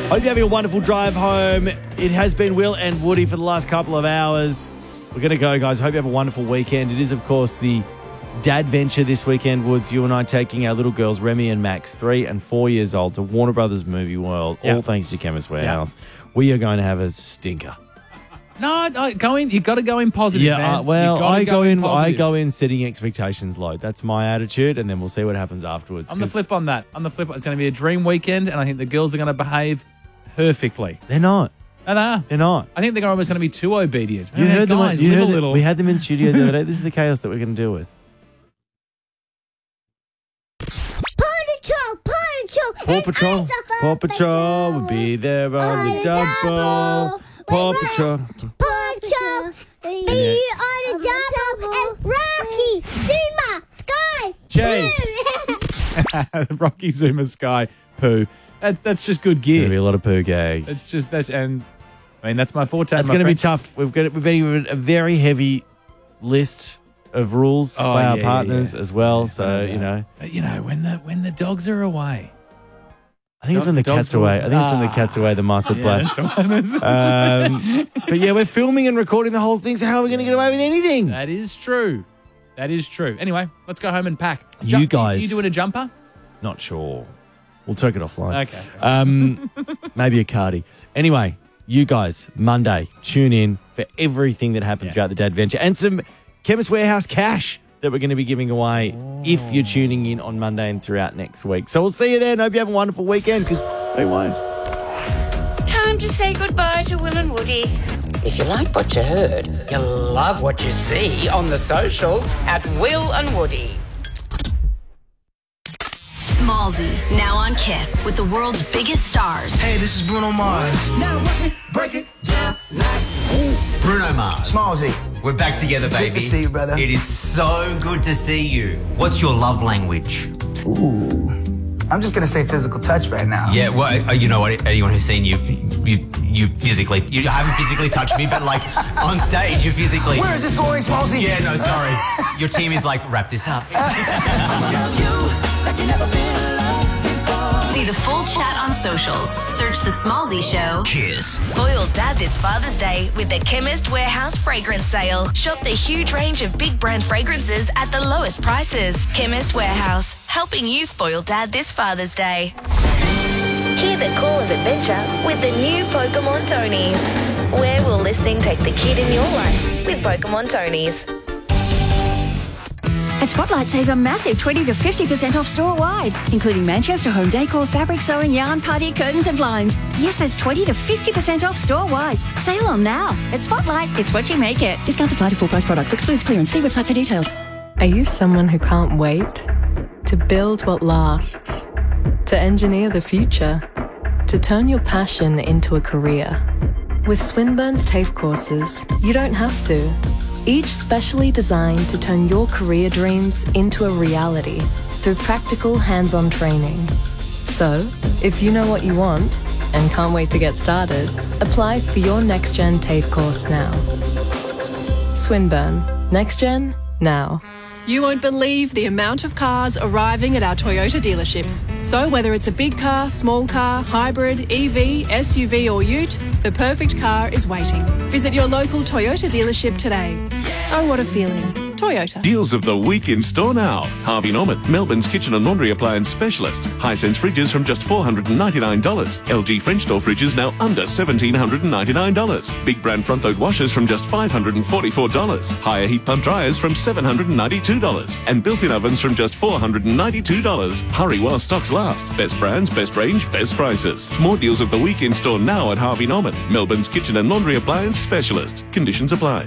Hope you're having a wonderful drive home. It has been Will and Woody for the last couple of hours. We're going to go, guys. Hope you have a wonderful weekend. It is, of course, the Dad Venture this weekend, Woods. You and I taking our little girls, Remy and Max, 3 and 4 years old, to Warner Brothers Movie World, all thanks to Chemist Warehouse. We are going to have a stinker. No, go in. You got to go in positive. Yeah, man. I go in setting expectations low. That's my attitude, and then we'll see what happens afterwards. On the flip, it's going to be a dream weekend, and I think the girls are going to behave perfectly. They're not. They're not. I think they're almost going to be too obedient. You heard them. Guys, live a little. We had them in studio the other day. This is the chaos that we're going to deal with. Paw Patrol will be there on the double. Paw Patrol. Be on the double. And Rocky, Zuma, Sky, Chase. Rocky, Zuma, Sky, Pooh. That's just good gear. There'll be a lot of poo gag. That's my forte. That's going to be tough. We've been given a very heavy list of rules by our partners as well. Yeah, so you know. But when the dogs are away. I think it's when the cat's away. I think it's when the cat's away. The mice will play. But yeah, we're filming and recording the whole thing. So how are we going to get away with anything? That is true. Anyway, let's go home and pack. You guys, you doing a jumper? Not sure. We'll take it offline. Okay. Maybe a cardi. Anyway, you guys, Monday, tune in for everything that happens throughout the Dad Venture and some Chemist Warehouse cash that we're going to be giving away if you're tuning in on Monday and throughout next week. So we'll see you then. Hope you have a wonderful weekend, because they won't. Time to say goodbye to Will and Woody. If you like what you heard, you'll love what you see on the socials at Will and Woody. Smallzy, now on Kiss with the world's biggest stars. Hey, this is Bruno Mars. Now break it down like Bruno Mars. Smallzy. We're back together, baby. Good to see you, brother. It is so good to see you. What's your love language? Ooh. I'm just going to say physical touch right now. Yeah, well, you know what? Anyone who's seen you physically, you haven't physically touched me, but like on stage, you physically. Where is this going, Smallzy? Yeah, no, sorry. Your team is like, wrap this up. See the full chat on socials. Search The Smallzy Show. Kiss. Spoil Dad this Father's Day with the Chemist Warehouse fragrance sale. Shop the huge range of big brand fragrances at the lowest prices. Chemist Warehouse, helping you spoil Dad this Father's Day. Hear the call of adventure with the new Pokemon Tonies. Where will listening take the kid in your life with Pokemon Tonies? At Spotlight, save a massive 20 to 50% off store-wide, including Manchester home decor, fabric sewing, yarn, party, curtains and blinds. Yes, that's 20 to 50% off store-wide. Sale on now. At Spotlight, it's what you make it. Discounts apply to full-price products. Excludes clearance. See website for details. Are you someone who can't wait? To build what lasts? To engineer the future? To turn your passion into a career? With Swinburne's TAFE courses, you don't have to. Each specially designed to turn your career dreams into a reality through practical hands-on training. So, if you know what you want and can't wait to get started, apply for your NextGen TAFE course now. Swinburne. NextGen, now. You won't believe the amount of cars arriving at our Toyota dealerships. So whether it's a big car, small car, hybrid, EV, SUV or ute, the perfect car is waiting. Visit your local Toyota dealership today. Oh, what a feeling. Toyota. Deals of the week in store now. Harvey Norman, Melbourne's kitchen and laundry appliance specialist. Hisense fridges from just $499. LG French door fridges now under $1,799. Big brand front load washers from just $544. Higher heat pump dryers from $792. And built-in ovens from just $492. Hurry while stocks last. Best brands, best range, best prices. More deals of the week in store now at Harvey Norman, Melbourne's kitchen and laundry appliance specialist. Conditions apply.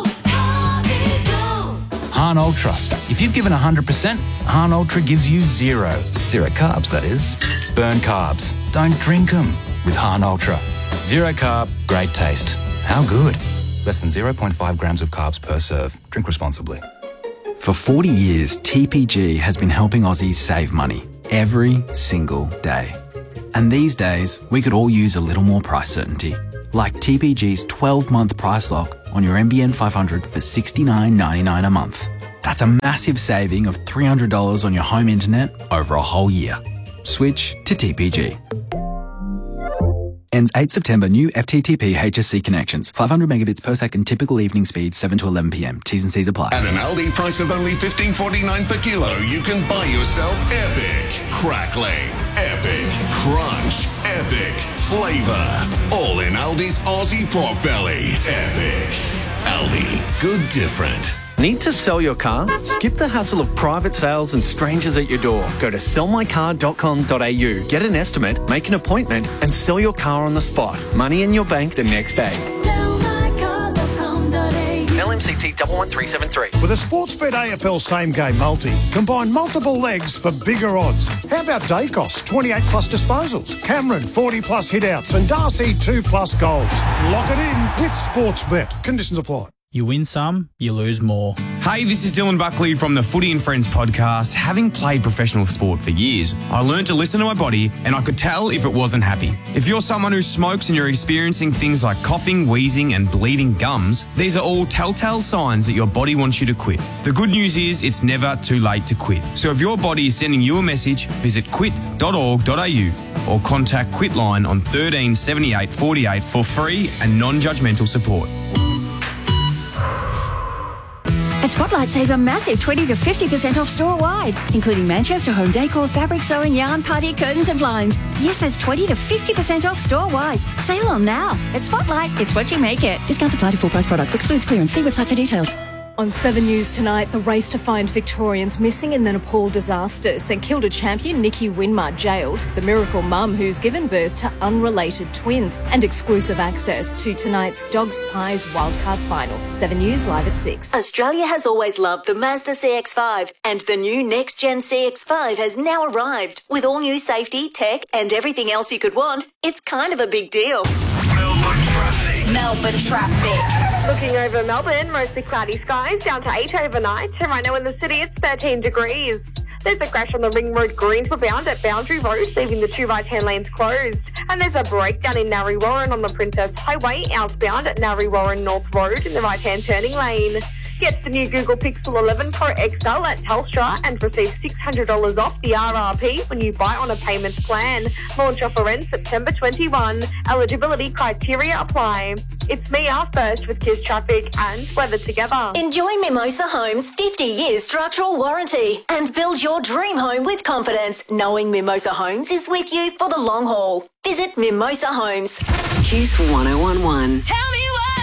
Han Ultra. If you've given 100%, Han Ultra gives you zero. Zero carbs, that is. Burn carbs. Don't drink them with Han Ultra. Zero carb, great taste. How good? Less than 0.5 grams of carbs per serve. Drink responsibly. For 40 years, TPG has been helping Aussies save money every single day. And these days, we could all use a little more price certainty. Like TPG's 12-month price lock on your NBN 500 for $69.99 a month. That's a massive saving of $300 on your home internet over a whole year. Switch to TPG. Ends 8 September. New FTTP HSC connections. 500 megabits per second. Typical evening speed 7 to 11 p.m. T's and C's apply. At an Aldi price of only $15.49 per kilo, you can buy yourself epic crackling, epic crunch, epic flavour. All in Aldi's Aussie pork belly. Epic. Aldi. Good different. Need to sell your car? Skip the hassle of private sales and strangers at your door. Go to sellmycar.com.au, get an estimate, make an appointment and sell your car on the spot. Money in your bank the next day. LMCT 11373. With a Sportsbet AFL Same Game Multi, combine multiple legs for bigger odds. How about Dacos, 28 plus disposals, Cameron, 40 plus hitouts and Darcy, 2 plus goals. Lock it in with Sportsbet. Conditions apply. You win some, you lose more. Hey, this is Dylan Buckley from the Footy and Friends podcast. Having played professional sport for years, I learned to listen to my body and I could tell if it wasn't happy. If you're someone who smokes and you're experiencing things like coughing, wheezing and bleeding gums, these are all telltale signs that your body wants you to quit. The good news is it's never too late to quit. So if your body is sending you a message, visit quit.org.au or contact Quitline on 13 78 48 for free and non-judgmental support. At Spotlight, save a massive 20 to 50% off store-wide, including Manchester home decor, fabric sewing, yarn, party, curtains and blinds. Yes, that's 20 to 50% off store-wide. Sale on now. At Spotlight, it's what you make it. Discounts apply to full-price products. Excludes clearance. See website for details. On 7 News tonight, the race to find Victorians missing in the Nepal disaster. St Kilda champion Nikki Winmar jailed, the miracle mum who's given birth to unrelated twins, and exclusive access to tonight's Dogs Pies wildcard final. 7 News live at 6. Australia has always loved the Mazda CX-5, and the new next-gen CX-5 has now arrived. With all new safety, tech and everything else you could want, it's kind of a big deal. Melbourne traffic. Looking over Melbourne, mostly cloudy skies, down to 8 overnight. And right now in the city, it's 13 degrees. There's a crash on the Ring Road Greensboro bound at Boundary Road, leaving the 2 right-hand lanes closed. And there's a breakdown in Narre Warren on the Princess Highway, outbound at Narre Warren North Road in the right-hand turning lane. Get the new Google Pixel 11 Pro XL at Telstra and receive $600 off the RRP when you buy on a payments plan. Launch offer ends September 21. Eligibility criteria apply. It's Mia first with Kiss Traffic and weather together. Enjoy Mimosa Homes' 50-year structural warranty and build your dream home with confidence, knowing Mimosa Homes is with you for the long haul. Visit Mimosa Homes. Kiss 1011. Tell me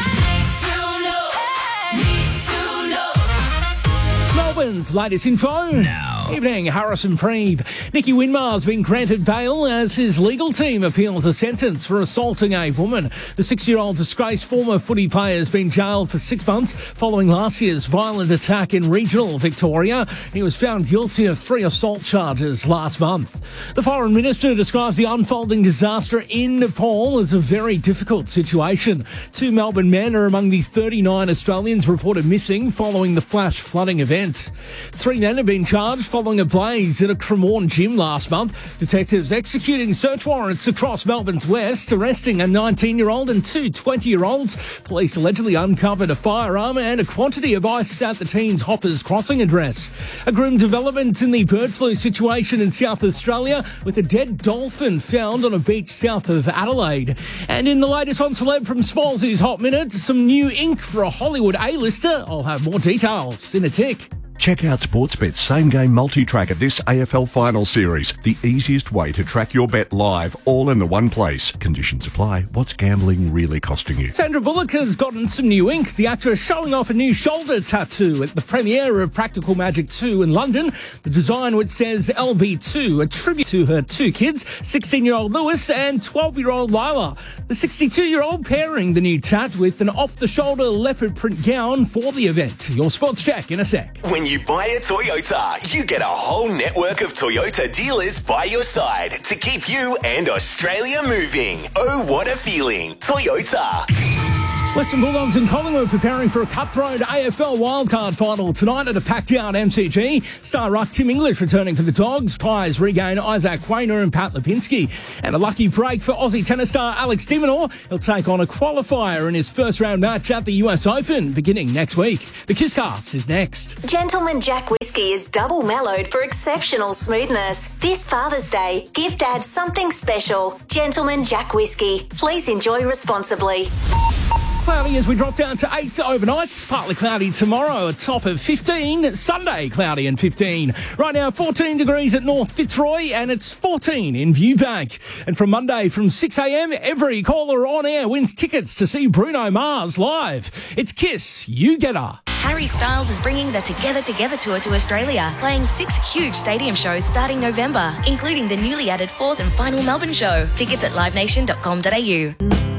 Melbourne's latest info. Now. Evening, Harrison Freeve. Nikki Winmar's been granted bail as his legal team appeals a sentence for assaulting a woman. The 6-year-old disgraced former footy player has been jailed for 6 months following last year's violent attack in regional Victoria. He was found guilty of 3 assault charges last month. The Foreign Minister describes the unfolding disaster in Nepal as a very difficult situation. 2 Melbourne men are among the 39 Australians reported missing following the flash flooding event. 3 men have been charged following a blaze at a Cremorne gym last month. Detectives executing search warrants across Melbourne's west, arresting a 19-year-old and 2 20-year-olds. Police allegedly uncovered a firearm and a quantity of ice at the teens' Hoppers Crossing address. A grim development in the bird flu situation in South Australia, with a dead dolphin found on a beach south of Adelaide. And in the latest on Celeb from Smallsy's Hot Minute, some new ink for a Hollywood A-lister. I'll have more details in a tick. Check out Sportsbet's same-game multi-tracker this AFL Final Series. The easiest way to track your bet live, all in the one place. Conditions apply. What's gambling really costing you? Sandra Bullock has gotten some new ink. The actress showing off a new shoulder tattoo at the premiere of Practical Magic 2 in London. The design, which says LB2, a tribute to her 2 kids, 16-year-old Lewis and 12-year-old Lila. The 62-year-old pairing the new tat with an off-the-shoulder leopard print gown for the event. Your sports check in a sec. When you buy a Toyota, you get a whole network of Toyota dealers by your side to keep you and Australia moving. Oh, what a feeling. Toyota. Western Bulldogs and Collingwood preparing for a cutthroat AFL wildcard final tonight at a packed-out MCG. Star ruck Tim English returning for the Dogs. Pies regain Isaac Quaynor and Pat Lipinski. And a lucky break for Aussie tennis star Alex de Minaur. He'll take on a qualifier in his first-round match at the US Open beginning next week. The Kisscast is next. Gentleman Jack Whiskey. whiskey is double mellowed for exceptional smoothness. This Father's Day, give Dad something special. Gentleman Jack Whiskey. Please enjoy responsibly. Cloudy as we drop down to 8 overnight. Partly cloudy tomorrow, a top of 15. Sunday, cloudy and 15. Right now, 14 degrees at North Fitzroy and it's 14 in Viewbank. And from Monday from 6 a.m, every caller on air wins tickets to see Bruno Mars live. It's Kiss, You Get Her. Harry Styles is bringing the Together Together tour to Australia, playing 6 huge stadium shows starting November, including the newly added 4th and final Melbourne show. Tickets at livenation.com.au.